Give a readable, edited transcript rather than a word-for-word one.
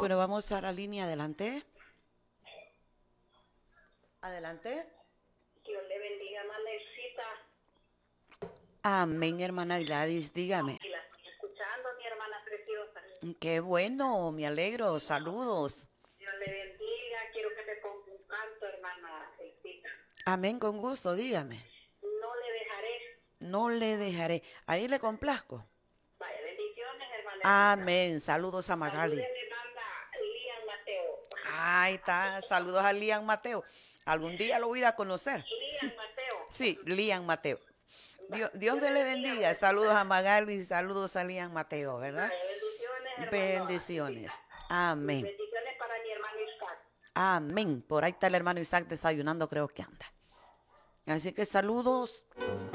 Bueno, vamos a la línea adelante. Adelante. Dios le bendiga, Manelcita. Amén, hermana Gladys, dígame. Y la estoy escuchando, mi hermana preciosa. Qué bueno, me alegro. Saludos. Dios le bendiga. Quiero que me ponga un canto, hermana Elcita. Amén, con gusto, dígame. No le dejaré. No le dejaré. Ahí le complazco. Vaya, bendiciones, hermana. Amén. Saludos a Magali. Salúdenme, manda Lian Mateo. Ahí está. Saludos a Lian Mateo. Algún día lo voy a ir a conocer. Lian Mateo. Sí, Lian Mateo. Dios Dios me le le bendiga, bendiga. Saludos a Magali, saludos a Lian Mateo, ¿verdad? Vaya, bendiciones, hermano. Bendiciones. Amén. Bendiciones para mi hermano Isaac. Amén. Por ahí está el hermano Isaac desayunando, creo que anda. Así que saludos.